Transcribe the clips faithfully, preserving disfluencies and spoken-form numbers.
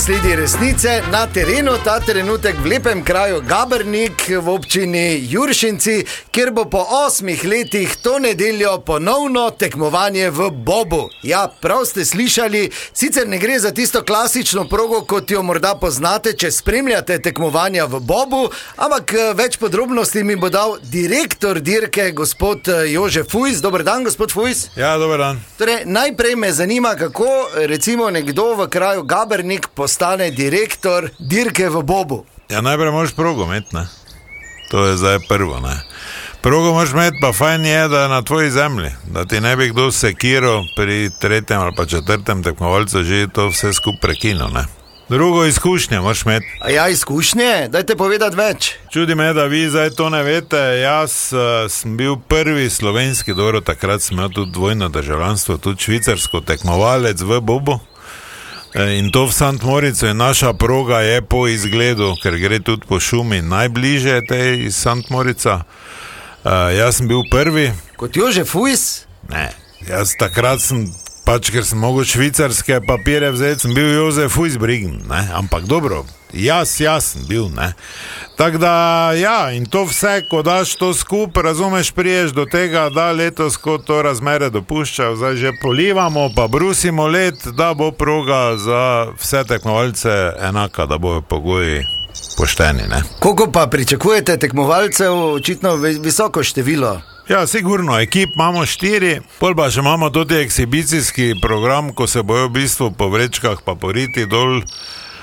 Sledi resnice na terenu, ta trenutek v lepem kraju Gabernik v občini Juršinci, kjer bo po osmih letih to nedeljo ponovno tekmovanje v bobu. Ja, prav ste slišali, sicer ne gre za tisto klasično progo, kot jo morda poznate, če spremljate tekmovanja v bobu, ampak več podrobnosti mi bo dal direktor dirke, gospod Jože Fujs. Dober dan, gospod Fujs. Ja, dober dan. Torej, najprej me zanima, kako recimo nekdo v kraju Gabernik postane direktor dirke v bobu. Ja, najprej moraš progo imeti, ne? To je zdaj prvo, ne? Progo moraš imeti, pa fajn je, da je na tvoji zemlji, da ti ne bi kdo sekiral pri tretjem ali pa četrtem tekmovalcu že to vse skup prekinil, ne? Drugo, izkušnje moraš imeti. A ja, izkušnje? Dajte povedati več. Čudi me, da vi zdaj to ne veste. Jaz uh, sem bil prvi slovenski, dobro, takrat sem imel tudi dvojno državljanstvo, tudi švicarsko tekmovalec v bobu. In to v Sant Moricu in naša proga je po izgledu, ker gre tudi po šumi najbliže tej iz Sant Morica. Uh, jaz sem bil prvi. Kot Jože Fujs? Ne, jaz takrat sem, pač ker sem mogel švicarske papire vzeti, sem bil Jozef Fujsbrigen, ne, ampak dobro, jaz, jaz sem bil, ne. Tako da, ja, in to vse, ko daš to skup, razumeš, priješ do tega, da letos, ko to razmere dopuščajo, zdaj že polivamo, pa brusimo let, da bo proga za vse tekmovalce enaka, da bojo pogoji pošteni, ne. Koliko pa pričakujete tekmovalcev, očitno visoko število? Ja, sigurno, ekip imamo štiri, pol pa še imamo tudi ekshibicijski program, ko se bojo v bistvu po vrečkah pa po riti dol uh,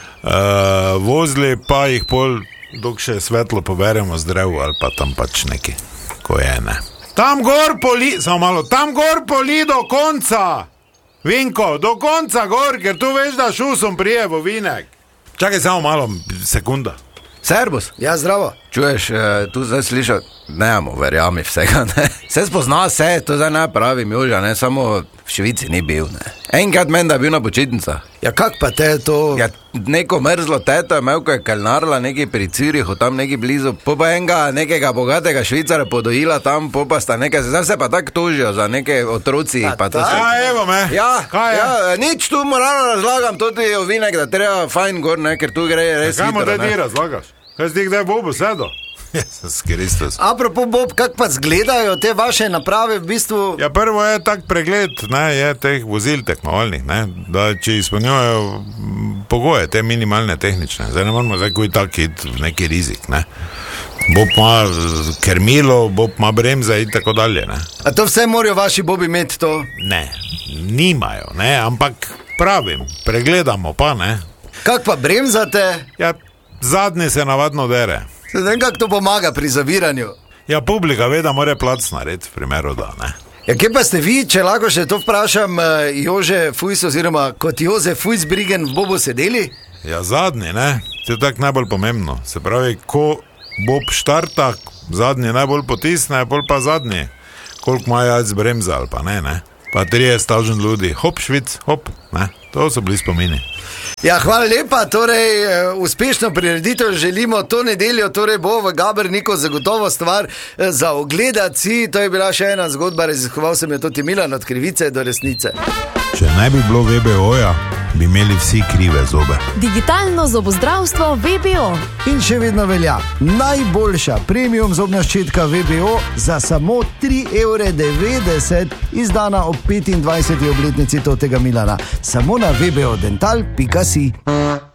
vozili, pa jih pol, dok še svetlo poberemo z drevu ali pa tam pač neki, ko je, ne. Tam gor poli, samo malo, tam gor poli do konca, Vinko, do konca gor, ker tu veš, da šusom prije v vinek. Čakaj samo malo, sekunda. Servus. Ja, zdravo. Čuješ, tu zdaj slišal, nemo, verjami vsega, ne. Se spozna se, to zdaj ne pravim, Joža, ne, samo v Švici ni bil, ne. Enkrat meni, da je bil na počitnicah. Ja, kak pa te to? Ja, neko mrzlo teto je imel, ko je kalnarila nekaj pri Cirihu, tam nekaj blizu, po pa enega nekega bogatega Švicara podojila tam, po pa sta nekaj, zdaj se pa tak tužijo za neke otroci. A, pa to se... Ja, evo me. Ja, kaj je? Ja, nič tu moralno razlagam, tudi ovinek, da treba fajn gor, ne, ker tu gre res hitro, hitro, ne. Kaj mu te ti razlagaš? Kaj si ti kdaj bobo sedo? Jezus Kristus. Apropo bob, kak pa zgledajo te vaše naprave v bistvu? Ja, prvo je tak pregled, ne, je teh vozil tekmovalnih, ne, da če izpolnjujejo pogoje, te minimalne tehnične. Zdaj ne moramo zdaj koji tak iti v neki rizik, ne. Bob ima kermilo, bob ima bremze in tako dalje, ne. A to vse morajo vaši bobi imeti to? Ne, nimajo, ne, ampak pravim, pregledamo pa, ne. Kak pa bremzate? Ja, zadnji se navadno dere. Se vem, kak to pomaga pri zaviranju? Ja, publika ve, da mora plac narediti, v primeru da, ne. Ja, kje pa ste vi, če lahko še to vprašam, Jože Fujs oziroma kot Jozef Fujsbrigen v bobu sedeli? Ja, zadnji, ne, to je tako najbolj pomembno. Se pravi, ko bob štarta, zadnji najbolj potisne, pol pa zadnji. Koliko ima jajc bremza ali pa ne, ne. Pa trideset tisoč ljudi, hop, Švic, hop, ne, to so bili spomini. Ja, hvala lepa, torej uspešno prireditev želimo to nedeljo, torej bo v Gaberniku zagotovo stvar za ogledati si, to je bila še ena zgodba, raziskoval sem jo tudi Milan od krivice do resnice. Če ne bi bilo V B O-ja, bi imeli vsi krive zobe. Digitalno zobozdravstvo V B O. In še vedno velja, najboljša premium zobna ščetka V B O za samo tri evre devetdeset, izdana ob petindvajseti obletnici totega Milana. Samo na v b o dental pika si.